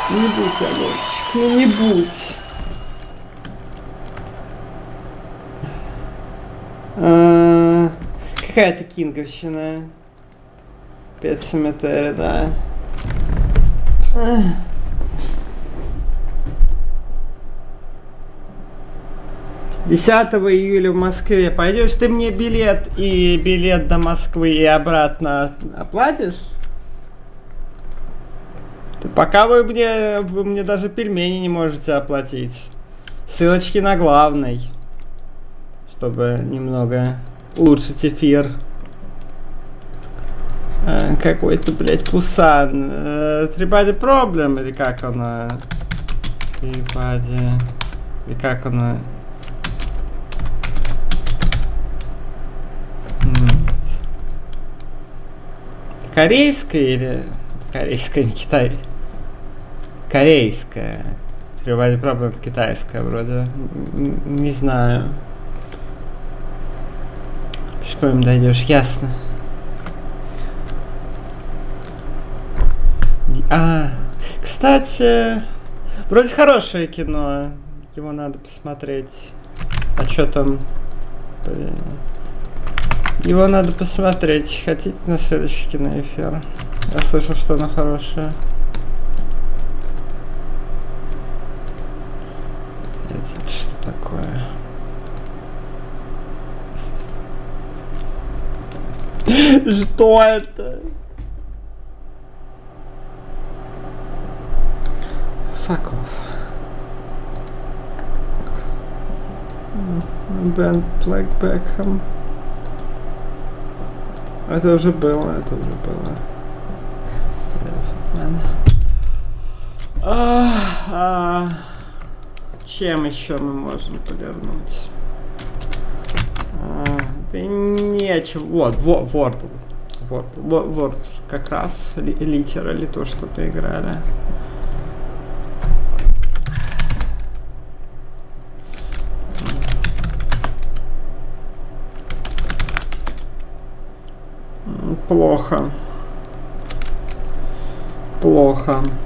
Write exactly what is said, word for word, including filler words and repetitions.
Не будь, Егорчик, ну не будь. А, какая-то кинговщина. пять Cemetery, да. десятого июля в Москве. Пойдешь ты мне билет и билет до Москвы и обратно оплатишь? Ты пока вы мне, вы мне даже пельмени не можете оплатить. Ссылочки на главный. Чтобы немного улучшить эфир. А, какой-то, блядь, Пусан. Трибади Проблем, или как она? Трибади... Или как она... Корейская или... Корейская, не Китай. Корейская. Трибади Проблем китайская вроде. Не знаю. Пешком дойдешь, ясно. А, кстати, вроде хорошее кино. Его надо посмотреть. А что там? Блин. Его надо посмотреть. Хотите на следующий киноэфир? Я слышал, что оно хорошее. Это что такое? Что это? Fuck off. Band like Beckham. Это уже было, это уже было. А, а, чем еще мы можем повернуть? А, да нечего. Вот, вот, вот, вот, вот, вот как раз литера или то, что поиграли. Плохо. Плохо.